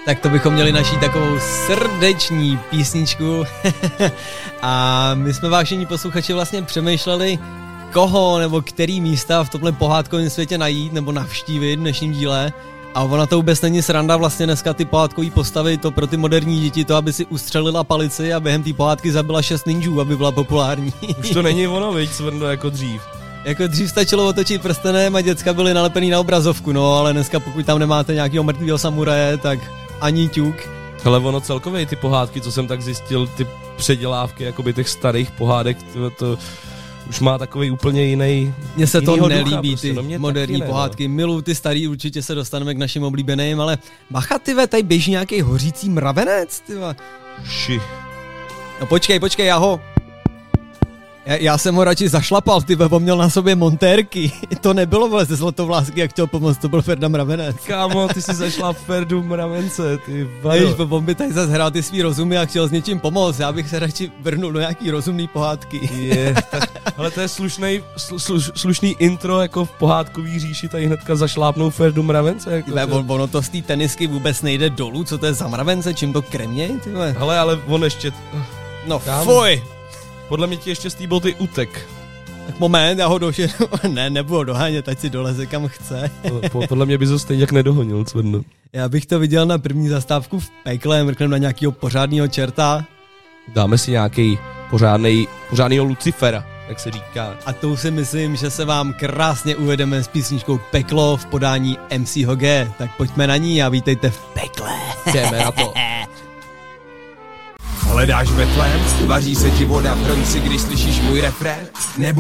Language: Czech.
Tak to bychom měli naší takovou srdeční písničku. A my jsme, vážení posluchači, vlastně přemýšleli, koho nebo který místa v tomhle pohádkovém světě najít nebo navštívit v dnešním díle. A ona to vůbec není sranda, vlastně dneska ty pohádkový postavy, to pro ty moderní děti, to aby si ustřelila palici a během té pohádky zabila 6 ninjů, aby byla populární. Už to není ono, viď, Svrndo, jako dřív. Jako dřív stačilo otočit prstenem a děcka byly nalepený na obrazovku, no, ale dneska pokud tam nemáte nějakého mrtvého samuraje, tak ani ťuk. Ale ono celkově ty pohádky, co jsem tak zjistil, ty předělávky jakoby těch starých pohádek, to už má takový úplně jiný. Mně se to nelíbí, ducha, prostě, ty moderní pohádky. Miluju ty starý, určitě se dostaneme k našim oblíbeným, ale bacha, tyve, tady běží nějaký hořící mravenec, tyve. Ši. No počkej, já ho... Já jsem ho radši zašlapal, ty on měl na sobě montérky. To nebylo vole ze Zlatovlásky, jak chtěl pomoct, to byl Ferda Mravenec. Kámo, ty si zašla Ferdu Mravence, ty vado. On by tady zase hrál ty svý rozumy a chtěl s něčím pomoct, já bych se radši vrnul do nějaký rozumný pohádky. Ale to je slušný intro, jako v pohádkový říši, tady hnedka zašlápnou Ferdu Mravence. Jako ono to z té tenisky vůbec nejde dolů, co to je za mravence, čím to kremněj, tyhle. Hele, ale on ještě... No fuj! Podle mě ti ještě z té boty utek. Tak moment, já ho doženu. Ne, nebudu dohánět, ať si doleze kam chce. Podle mě bys ho stejně jak nedohonil, Cvrno. Já bych to viděl na první zastávku v pekle, mrknem na nějakýho pořádného čerta. Dáme si nějaký pořádnýho Lucifera, jak se říká. A to si myslím, že se vám krásně uvedeme s písničkou Peklo v podání MCho G. Tak pojďme na ní a vítejte v pekle. Jdeme na to. Hledáš Betlém, vaří se ti voda v hrnci, když slyšíš můj refrén? Nebo